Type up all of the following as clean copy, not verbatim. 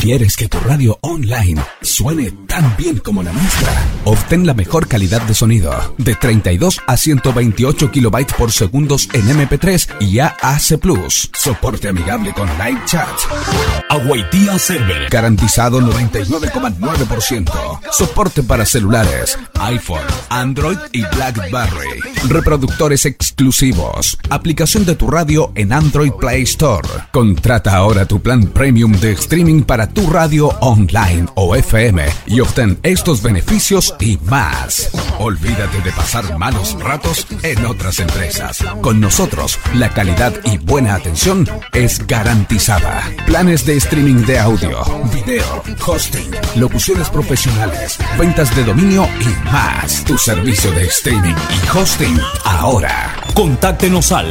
¿Quieres que tu radio online suene tan bien como la nuestra? Obtén la mejor calidad de sonido de 32 a 128 kilobytes por segundos en MP3 y AAC+. Soporte amigable con live chat. Agüitía Server. Garantizado 99,9%. Soporte para celulares, iPhone, Android y BlackBerry. Reproductores exclusivos. Aplicación de tu radio en Android Play Store. Contrata ahora tu plan premium de streaming para tu radio online o FM y obtén estos beneficios y más. Olvídate de pasar malos ratos en otras empresas. Con nosotros, la calidad y buena atención es garantizada. Planes de streaming de audio, video, hosting, locuciones profesionales, ventas de dominio y más. Tu servicio de streaming y hosting ahora. Contáctenos al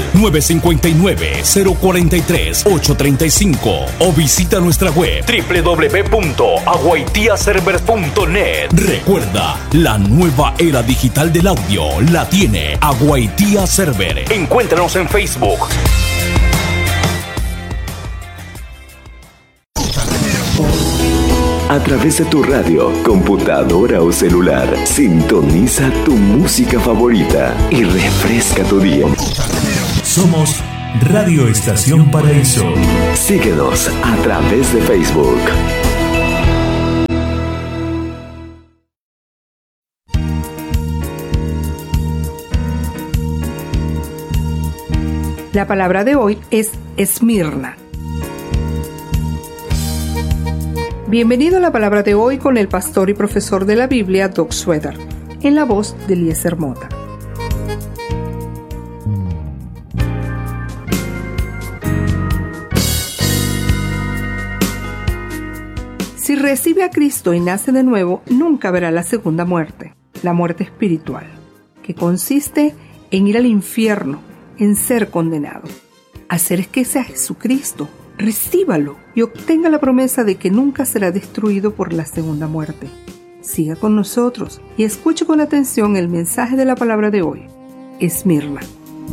959-043-835 o visita nuestra web www.aguaitiaserver.net. Recuerda, la nueva era digital del audio la tiene Agüitía Server. Encuéntranos en Facebook. A través de tu radio, computadora o celular, sintoniza tu música favorita y refresca tu día. Somos Radio Estación Paraíso. Síguenos a través de Facebook. La palabra de hoy es Esmirna. Bienvenido a la palabra de hoy con el pastor y profesor de la Biblia, Doug Schroeder, en la voz de Eliezer Mota. Si recibe a Cristo y nace de nuevo, nunca verá la segunda muerte, la muerte espiritual, que consiste en ir al infierno, en ser condenado. Acérquese a Jesucristo, recíbalo y obtenga la promesa de que nunca será destruido por la segunda muerte. Siga con nosotros y escuche con atención el mensaje de la palabra de hoy, Esmirna.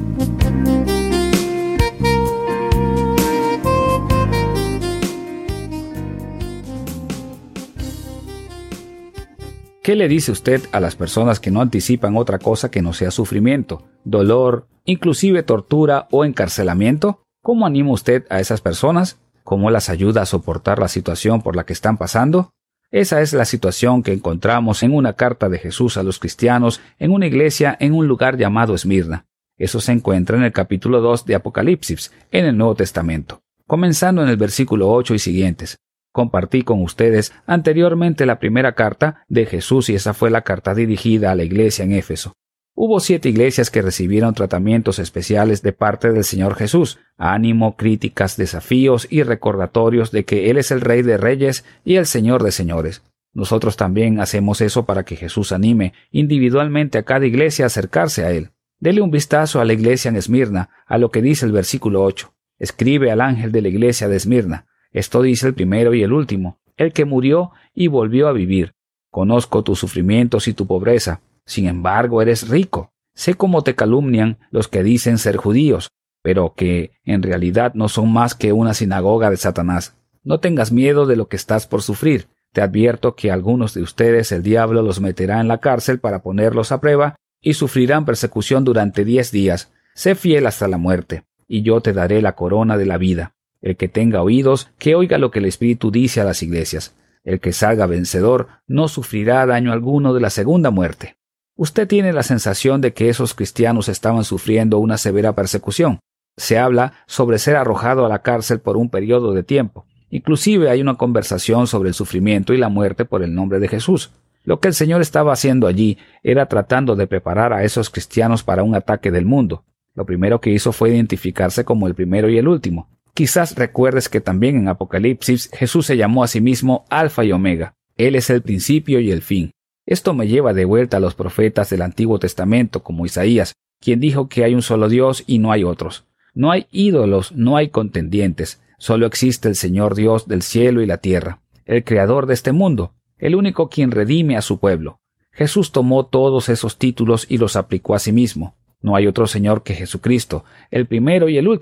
¿Qué le dice usted a las personas que no anticipan otra cosa que no sea sufrimiento, dolor, inclusive tortura o encarcelamiento? ¿Cómo anima usted a esas personas? ¿Cómo las ayuda a soportar la situación por la que están pasando? Esa es la situación que encontramos en una carta de Jesús a los cristianos en una iglesia en un lugar llamado Esmirna. Eso se encuentra en el capítulo 2 de Apocalipsis, en el Nuevo Testamento, comenzando en el versículo 8 y siguientes. Compartí con ustedes anteriormente la primera carta de Jesús y esa fue la carta dirigida a la iglesia en Éfeso. Hubo 7 iglesias que recibieron tratamientos especiales de parte del Señor Jesús, ánimo, críticas, desafíos y recordatorios de que Él es el Rey de Reyes y el Señor de Señores. Nosotros también hacemos eso para que Jesús anime individualmente a cada iglesia a acercarse a Él. Dele un vistazo a la iglesia en Esmirna, a lo que dice el versículo 8. Escribe al ángel de la iglesia de Esmirna. Esto dice el primero y el último, el que murió y volvió a vivir. Conozco tus sufrimientos y tu pobreza. Sin embargo, eres rico. Sé cómo te calumnian los que dicen ser judíos, pero que en realidad no son más que una sinagoga de Satanás. No tengas miedo de lo que estás por sufrir. Te advierto que algunos de ustedes el diablo los meterá en la cárcel para ponerlos a prueba y sufrirán persecución durante 10 días. Sé fiel hasta la muerte, y yo te daré la corona de la vida. El que tenga oídos, que oiga lo que el Espíritu dice a las iglesias. El que salga vencedor no sufrirá daño alguno de la segunda muerte. Usted tiene la sensación de que esos cristianos estaban sufriendo una severa persecución. Se habla sobre ser arrojado a la cárcel por un periodo de tiempo. Inclusive hay una conversación sobre el sufrimiento y la muerte por el nombre de Jesús. Lo que el Señor estaba haciendo allí era tratando de preparar a esos cristianos para un ataque del mundo. Lo primero que hizo fue identificarse como el primero y el último. Quizás recuerdes que también en Apocalipsis Jesús se llamó a sí mismo Alfa y Omega. Él es el principio y el fin. Esto me lleva de vuelta a los profetas del Antiguo Testamento como Isaías, quien dijo que hay un solo Dios y no hay otros. No hay ídolos, no hay contendientes, solo existe el Señor Dios del cielo y la tierra, el Creador de este mundo, el único quien redime a su pueblo. Jesús tomó todos esos títulos y los aplicó a sí mismo. No hay otro Señor que Jesucristo, el primero y el último.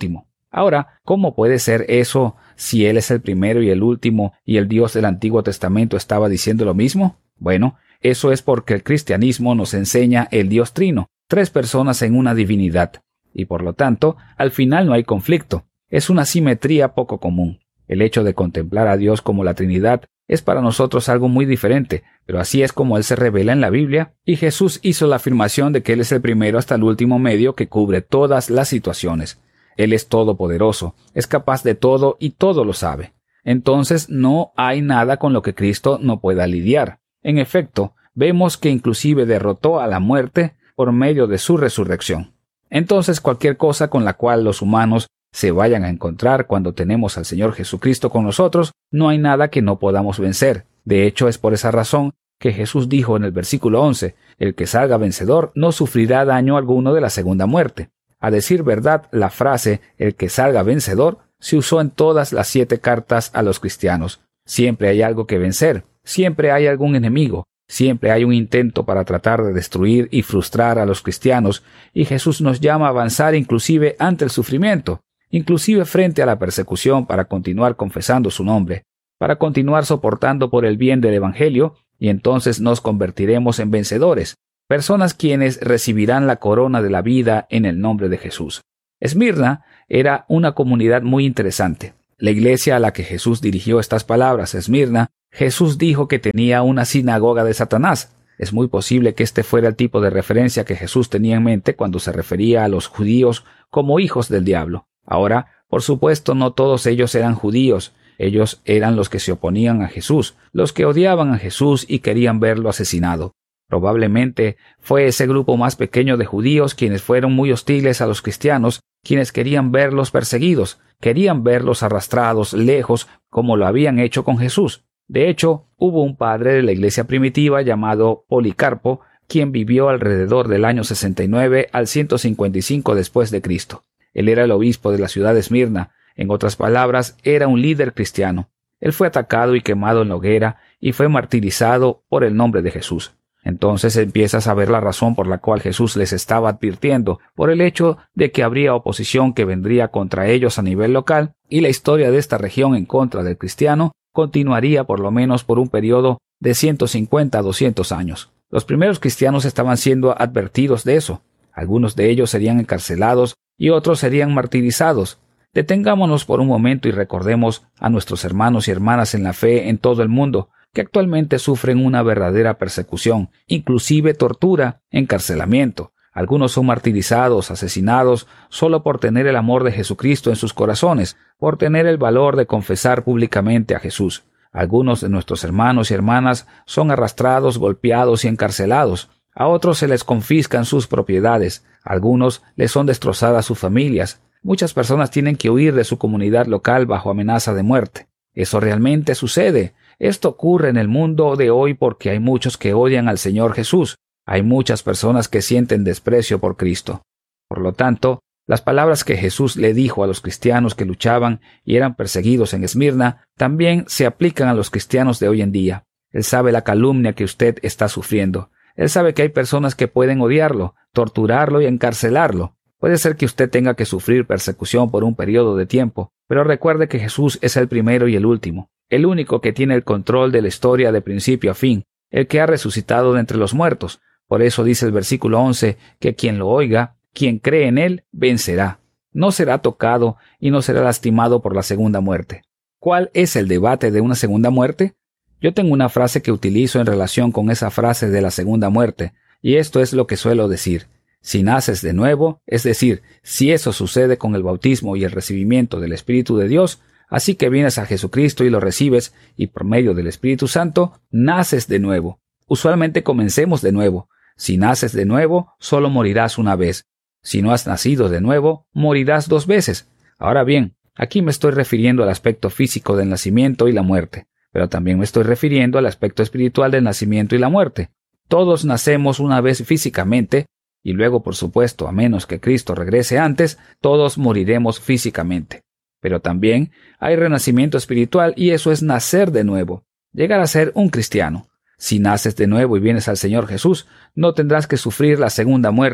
Ahora, ¿cómo puede ser eso si Él es el primero y el último y el Dios del Antiguo Testamento estaba diciendo lo mismo? Bueno, eso es porque el cristianismo nos enseña el Dios Trino, 3 personas en una divinidad, y por lo tanto, al final no hay conflicto. Es una simetría poco común. El hecho de contemplar a Dios como la Trinidad es para nosotros algo muy diferente, pero así es como Él se revela en la Biblia, y Jesús hizo la afirmación de que Él es el primero hasta el último medio que cubre todas las situaciones. Él es todopoderoso, es capaz de todo y todo lo sabe. Entonces no hay nada con lo que Cristo no pueda lidiar. En efecto, vemos que inclusive derrotó a la muerte por medio de su resurrección. Entonces cualquier cosa con la cual los humanos se vayan a encontrar cuando tenemos al Señor Jesucristo con nosotros, no hay nada que no podamos vencer. De hecho, es por esa razón que Jesús dijo en el versículo 11, el que salga vencedor no sufrirá daño alguno de la segunda muerte. A decir verdad, la frase el que salga vencedor se usó en todas las 7 cartas a los cristianos. Siempre hay algo que vencer, siempre hay algún enemigo, siempre hay un intento para tratar de destruir y frustrar a los cristianos, y Jesús nos llama a avanzar inclusive ante el sufrimiento, inclusive frente a la persecución para continuar confesando su nombre, para continuar soportando por el bien del Evangelio, y entonces nos convertiremos en vencedores, personas quienes recibirán la corona de la vida en el nombre de Jesús. Esmirna era una comunidad muy interesante. La iglesia a la que Jesús dirigió estas palabras, Esmirna, Jesús dijo que tenía una sinagoga de Satanás. Es muy posible que este fuera el tipo de referencia que Jesús tenía en mente cuando se refería a los judíos como hijos del diablo. Ahora, por supuesto, no todos ellos eran judíos. Ellos eran los que se oponían a Jesús, los que odiaban a Jesús y querían verlo asesinado. Probablemente fue ese grupo más pequeño de judíos quienes fueron muy hostiles a los cristianos, quienes querían verlos perseguidos, querían verlos arrastrados lejos como lo habían hecho con Jesús. De hecho, hubo un padre de la iglesia primitiva llamado Policarpo, quien vivió alrededor del año 69 al 155 después de Cristo. Él era el obispo de la ciudad de Esmirna, en otras palabras, era un líder cristiano. Él fue atacado y quemado en la hoguera y fue martirizado por el nombre de Jesús. Entonces empiezas a ver la razón por la cual Jesús les estaba advirtiendo, por el hecho de que habría oposición que vendría contra ellos a nivel local, y la historia de esta región en contra del cristiano continuaría por lo menos por un periodo de 150 a 200 años. Los primeros cristianos estaban siendo advertidos de eso. Algunos de ellos serían encarcelados y otros serían martirizados. Detengámonos por un momento y recordemos a nuestros hermanos y hermanas en la fe en todo el mundo, que actualmente sufren una verdadera persecución, inclusive tortura, encarcelamiento. Algunos son martirizados, asesinados, solo por tener el amor de Jesucristo en sus corazones, por tener el valor de confesar públicamente a Jesús. Algunos de nuestros hermanos y hermanas son arrastrados, golpeados y encarcelados. A otros se les confiscan sus propiedades. A algunos les son destrozadas sus familias. Muchas personas tienen que huir de su comunidad local bajo amenaza de muerte. Eso realmente sucede. Esto ocurre en el mundo de hoy porque hay muchos que odian al Señor Jesús. Hay muchas personas que sienten desprecio por Cristo. Por lo tanto, las palabras que Jesús le dijo a los cristianos que luchaban y eran perseguidos en Esmirna también se aplican a los cristianos de hoy en día. Él sabe la calumnia que usted está sufriendo. Él sabe que hay personas que pueden odiarlo, torturarlo y encarcelarlo. Puede ser que usted tenga que sufrir persecución por un periodo de tiempo, pero recuerde que Jesús es el primero y el último, el único que tiene el control de la historia de principio a fin, el que ha resucitado de entre los muertos. Por eso dice el versículo 11 que quien lo oiga, quien cree en él, vencerá. No será tocado y no será lastimado por la segunda muerte. ¿Cuál es el debate de una segunda muerte? Yo tengo una frase que utilizo en relación con esa frase de la segunda muerte, y esto es lo que suelo decir. Si naces de nuevo, es decir, si eso sucede con el bautismo y el recibimiento del Espíritu de Dios, así que vienes a Jesucristo y lo recibes, y por medio del Espíritu Santo, naces de nuevo. Usualmente comencemos de nuevo. Si naces de nuevo, solo morirás una vez. Si no has nacido de nuevo, morirás 2 veces. Ahora bien, aquí me estoy refiriendo al aspecto físico del nacimiento y la muerte, pero también me estoy refiriendo al aspecto espiritual del nacimiento y la muerte. Todos nacemos una vez físicamente, y luego, por supuesto, a menos que Cristo regrese antes, todos moriremos físicamente. Pero también hay renacimiento espiritual y eso es nacer de nuevo, llegar a ser un cristiano. Si naces de nuevo y vienes al Señor Jesús, no tendrás que sufrir la segunda muerte,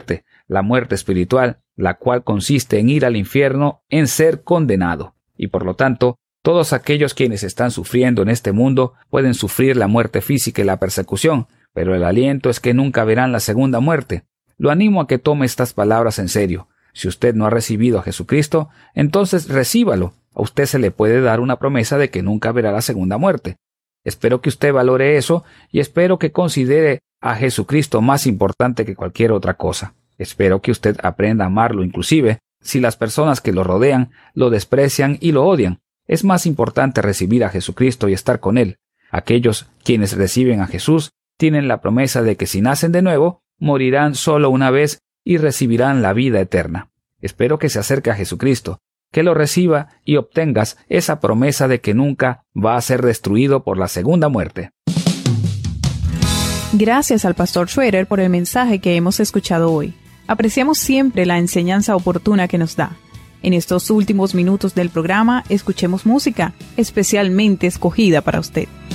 la muerte espiritual, la cual consiste en ir al infierno, en ser condenado. Y por lo tanto, todos aquellos quienes están sufriendo en este mundo pueden sufrir la muerte física y la persecución, pero el aliento es que nunca verán la segunda muerte. Lo animo a que tome estas palabras en serio. Si usted no ha recibido a Jesucristo, entonces recíbalo. A usted se le puede dar una promesa de que nunca verá la segunda muerte. Espero que usted valore eso y espero que considere a Jesucristo más importante que cualquier otra cosa. Espero que usted aprenda a amarlo, inclusive si las personas que lo rodean lo desprecian y lo odian. Es más importante recibir a Jesucristo y estar con Él. Aquellos quienes reciben a Jesús tienen la promesa de que si nacen de nuevo, morirán solo una vez y recibirán la vida eterna. Espero que se acerque a Jesucristo, que lo reciba y obtengas esa promesa de que nunca va a ser destruido por la segunda muerte. Gracias al Pastor Schroeder por el mensaje que hemos escuchado hoy. Apreciamos siempre la enseñanza oportuna que nos da. En estos últimos minutos del programa, escuchemos música especialmente escogida para usted.